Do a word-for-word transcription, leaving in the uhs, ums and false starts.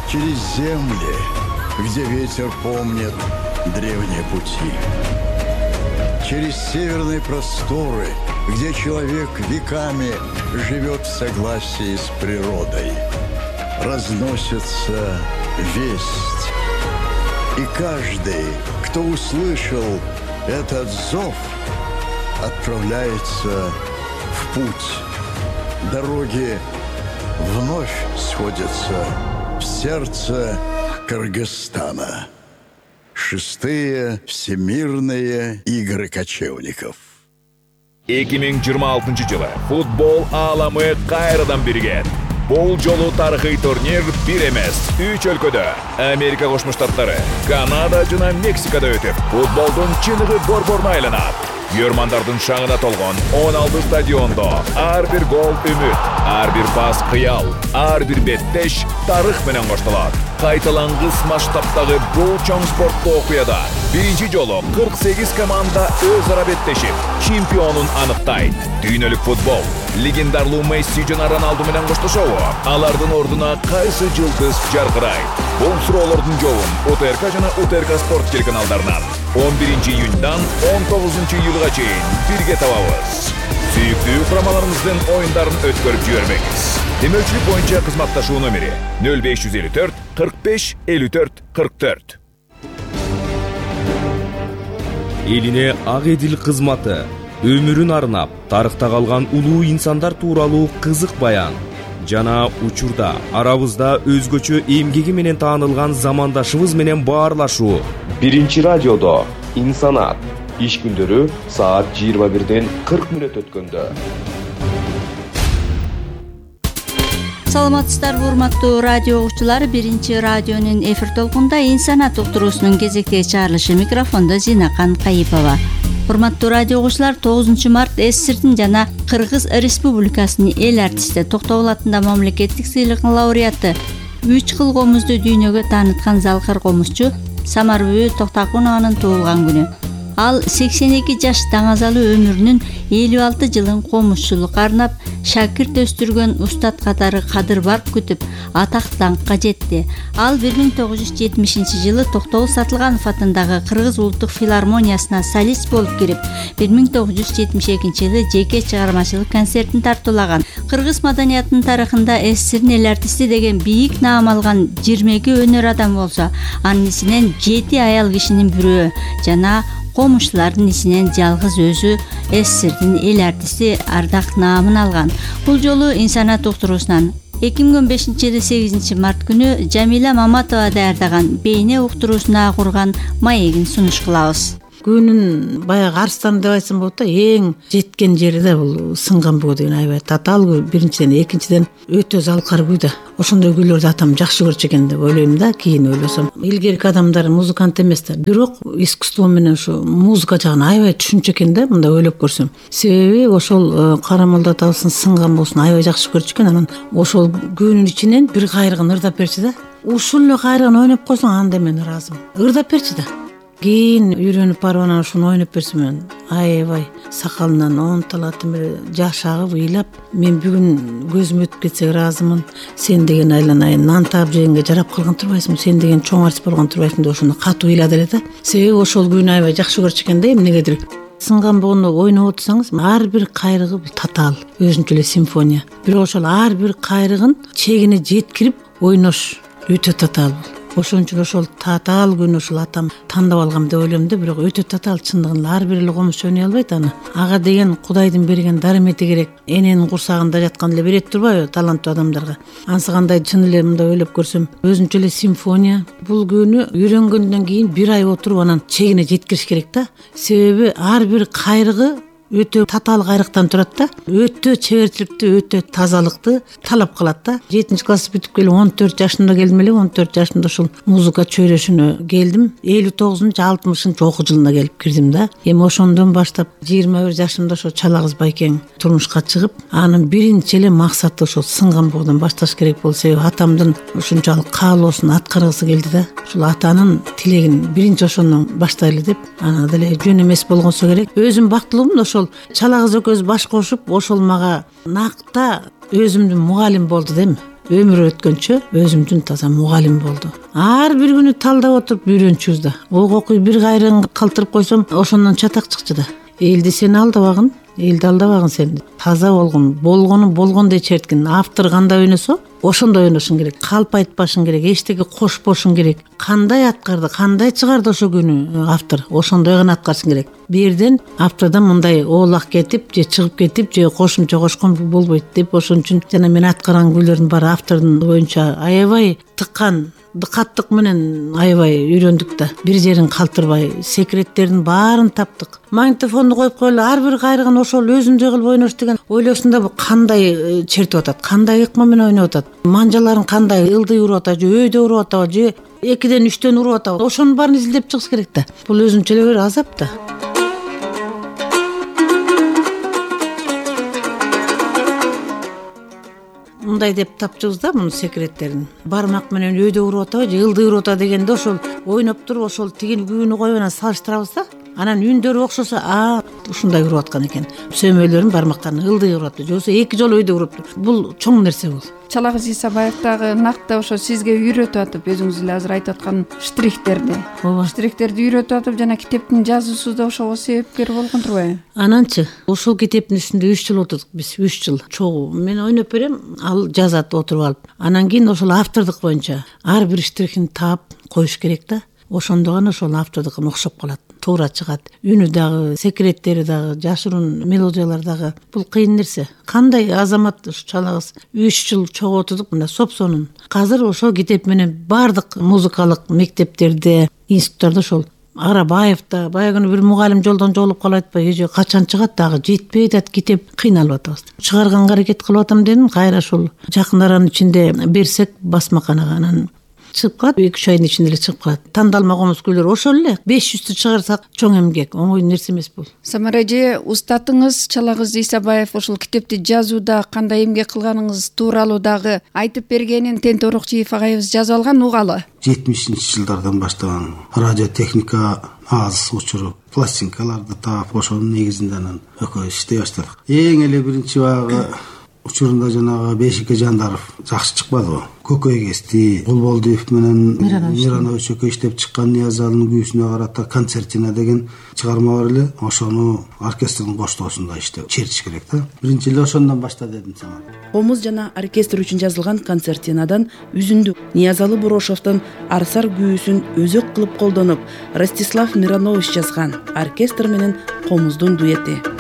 через земли, где ветер помнит древние пути. Через северные просторы, где человек веками живет в согласии с природой. Разносится весть. И каждый, кто услышал этот зов, отправляется в путь. Дороги вновь сходятся в сердце Кыргызстана. Шестые Всемирные игры кочевников. эки миң жыйырма алтынчы жылы футбол ааламы кайрадан бирген. Бул жолу тарыхый турнир бир эмес, үч өлкөдө Америка Кошмо Штаттары, Канада жана Мексикада өтүп, футболдун чыныгы борборуна айланат. Көрмандардын шаңына толгон он алты стадиондо ар бир гол үмүт, ар бир пас кыял, ар бир беттеш тарых менен коштолот. Кайталангыс масштабтагы бул чоң спорттуу окуяда биринчи жолу кырк сегиз команда өз ара беттешип, чемпионун аныктайт. Дүйнөлүк футбол легендарлуу Месси жана Роналду менен коштошобу? Алардын ордуна кайсы жылдыз жаркырайт? Бул суроолордун жообун УТРК жана УТРК спорт телеканалдарынан он биринчи июньдан он тогузунчу июлга чейин бирге табабыз. Сүйүктүү курамаларыбыздын оюндарын өткөрүп жибермеңиз. Демөчүлүк боюнча кызматташуу номери нөл беш жүз элүү төрт кырк беш элүү төрт кырк төрт. Элине ак эдил кызматы, өмүрүн арнап, тарыхта калган улуу инсандар тууралуу кызык баян жана учурда арабызда өзгөчө эмгеги менен таанылган замандашыбыз менен баарлашуу. Биринчи радиодо инсанат иш күндөрү саат жыйырма бирден кырк мүнөт өткөндө. Саламатсыздарбы урматтуу радио угуучулары, биринчи радионун эфир толкунда инсанат уктуруусунун кезектеги чыгарылышы. Микрофондо Зинакан Кайыпова. Урматтуу радио угуучулар, тогузунчу март СССРдин жана Кыргыз Республикасынын эл артисти, Токтогул атында мамлекеттик сыйлыгынын лауреаты, үч кыл комузду дүйнөгө тааныткан залкар комузчу Самарбүбү Токтакунованын туулган күнү. Ал сексен эки жаш даңазалуу өмүрүнүн элүү алты жылын комузчулукка арнап, шакирт өстүргөн устат катары кадыр барк күтүп, атак даңкка жетти. Ал бир миң тогуз жүз жетимишинчи жылы Токтогул Сатылганов атындагы Кыргыз улуттук филармониясына солист болуп кирип, бир миң тогуз жүз жетимиш экинчи жылы жеке чыгармачылык концертин тартуулаган. Кыргыз маданиятынын тарыхында СССРдин эл артисти деген бийик наам алган жыйырма эки өнөр адам болсо, анын исинен жети аял кишинин бирөө жана комушчулардын исинен жалгыз өзү СССРдин эл артисти ардак наамын алган. Бул жолу инсанат уктуруусунан эки миң он бешинчи жылы сегизинчи март күнү Жамила Маматова даярдаган бейне уктуруусуна курган маегин сунуш кылабыз. Күнүн баягы Арстан деп айтсам болот да, эң жеткен жери да бул сынган буу деген аябай татаал күй. Биринчиден, экинчиден өтө залкар күй да. Ошондой күйлөрдү атам жакшы көрчү экен деп ойлойм да, кийин ойлосом. Илгерки адамдар музыкант эмес да, бирок искусство менен ушу музыка жагын аябай түшүнчү экен да, мындай ойлоп көрсөм. Себеби ошол Карамолдо атабыздын сынган буусун аябай жакшы көрчү экен. Анан ошол күнүн ичинен бир кайрыгын ырдап берчи да. Ушул эле кайрыгын ойноп койсоң анда мен ыраазымын. Ырдап берчи да. Кийин үйрөнүп барып анан ушуну ойноп берсем мен аябай сакалынан онталатын бир жаш агып ыйлап, мен бүгүн көзүм өтүп кетсе ыраазымын. Сен деген айланайын, нан таап жегенге жарап калган турбайсың, сен деген чоң артист болгон турбайсың деп ошону катуу ыйлады эле да. Себеби ошол күйүнү аябай жакшы көрчү экен да, эмнегедир. Сынган боону ойноп отурсаңыз, ар бир кайрыгы татаал, өзүнчө эле симфония. Бирок ошол ар бир кайрыгын чегине жеткирип ойнош өтө татаал. Ошон үчүн ошол татаал күнү ушул атам тандап алгам деп ойлойм да, бирок өтө татаал чындыгында ар бир эле комуз ойной албайт аны. Ага деген Кудайдын берген дарымети керек. Эненин курсагында жаткан эле берет турбайбы таланттуу адамдарга. Ансы кандай чын эле мындай ойлоп көрсөм, өзүнчө эле симфония. Бул күнү үйрөнгөндөн кийин бир ай отуруп анан чегине жеткириш керек да. Себеби ар бир кайрыгы өтө татаал кайрыктан турат да, өтө чеберчиликти, өтө тазалыкты талап кылат да. жетинчи класс бүтүп келип он төрт жашымда келдим эле, он төрт жашымда ушул музыка чөйрөсүнө келдим. элүү тогузунчу алтымышынчы окуу жылына келип кирдим да. Эми ошондон баштап жыйырма бир жашымда ошо чала кыз байкең турмушка чыгып, анын биринчи эле максаты ошол сынган боодон башташ керек болду. Себеби атамдын ушунчалык каалоосун аткаргысы келди да. Ушул атанын тилегин биринчи ошондон баштайлы деп, ана деле жөн эмес болгонсо керек. Өзүм бактылуумун, ошол чала кыз экөөбүз баш кошуп, ошол мага накта өзүмдүн мугалим болду дейм. өмүрү өткөнчө өзүмдүн таза мугалим болду. Ар бир күнү талдап отуруп үйрөнчүбүз да. Ок окуй бир кайрын калтырып койсом, ошондон чатак чыкчу да. Элди сен алдабагын, элди алдабагын сен. Таза болгон, болгону болгондой черткин. Автор кандай ойносо, ошондой ойношуң керек. Калп айтпашың керек, эчтеке кошпошуң керек. Кандай аткарды, кандай чыгарды ошо күнү автор, ошондой гана аткарышың керек. Бирден автордон мындай оолак кетип, же чыгып кетип, же кошумча кошкон болбойт деп, ошон үчүн жана мен аткарган күйлөрдүн баары автордун боюнча аябай тыккан, дыкаттык менен аябай үйрөндүк да. Бир жерин калтырбай, секреттердин баарын таптык. Магнитофонду коюп коелу, ар бир кайрыгын ошол өзүндөй кылып ойнош деген ойлосуң да, бу кандай чертип атат, кандай ыкма менен ойноп атат, манжаларын кандай ылдый уруп атат, же өйдө уруп атабы, же экиден үчтөн уруп атабы, ошонун баарын изилдеп чыгыш керек да. Бул өзүнчө эле бир азап да. Мындай деп тапчыбыз да мунун секреттерин. Бармак менен өйдө уруп атабы, же ылдый уруп атабы дегенде ошол ойноп туруп ошол тигин күүнү коюп анан салыштырабыз да. Анан үндөрү окшосо, а ушундай уруп аткан экен. Сөмөлөрүн бармактарын ылдый уруп атты, же болбосо эки жолу өйдө урупту. Бул чоң нерсе бул. Чалагыз Исабаев дагы накты ошо сизге үйрөтүп атып, өзүңүз эле азыр айтып аткан штрихтерди. Ооба. Штрихтерди үйрөтүп атып, жана китептин жазуусу да ошого себепкер болгон турбайбы? Ананчы ошол китептин үстүндө үч жыл отурдук биз, үч жыл чогуу. Мен ойноп берем, ал жазат отуруп алып. Анан кийин ошол автордук боюнча ар бир штрихин таап коюш керек да. Ошондо гана ошол автордукуна окшоп калат, туура чыгат. Үнү дагы, секреттери дагы, жашыруун мелодиялар дагы. Бул кыйын нерсе. Кандай азамат ушу чалагыз үч жыл чогуу отурдук мына сопсонун. Азыр ошол китеп менен бардык музыкалык мектептерде, институттордо ошол Арабаевда баягы күнү бир мугалим жолдон жолуп калып атпайбы, же качан чыгат дагы жетпей атат китеп, кыйналып атабыз. Чыгарганга аракет кылып атам дедим, кайра ошол жакын аранын ичинде берсек басмаканага, анан чыгып калат, эки үч айдын ичинде эле чыгып калат. Тандалма комуз күйлөр ошол эле беш жүздү чыгарсак чоң эмгек, оңой нерсе эмес бул. Самара эже, устатыңыз Чалагыз Исабаев ошол китепти жазууда кандай эмгек кылганыңыз тууралуу дагы айтып бергенин Тентор Окчиев агайыбыз жазып алган, угалы. жетимишинчи жылдардан баштаган радиотехника аз учуруп, пластинкаларды таап, ошонун негизинде анан экөөбүз иштей баштадык. Эң эле биринчи багы учурунда жанагы Бешике Жандаров жакшы чыкпадыбы? Көкөй кести, Булболдиев менен Миранович экөө иштеп чыккан Ниязалынын күүсүнө карата концертина деген чыгарма бар эле. Ошону оркестрдин коштоосунда иштеп чертиш керек да. Биринчи эле ошондон башта дедим сага. Комуз жана оркестр үчүн жазылган концертинадан үзүндүк Ниязалы Бурошовдун Арсар күүсүн өзөк кылып колдонуп, Ростислав Миранович жазган оркестр менен комуздун дуэти.